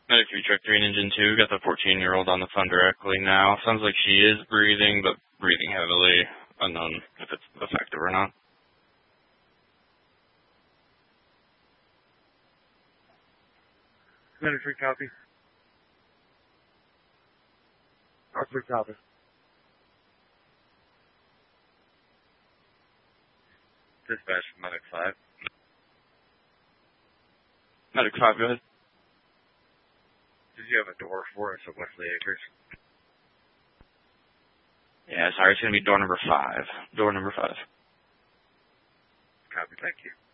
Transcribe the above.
Medic 3, Truck 3 and Engine 2, got the 14-year-old on the phone directly now. Sounds like she is breathing, but breathing heavily. Unknown if it's effective or not. Medic 3, copy. Truck 3, copy. Dispatch from Medic 5. Medic 5, go ahead. Did you have a door for us at Wesley Acres? Yeah, sorry, it's going to be door number 5. Door number 5. Copy, thank you.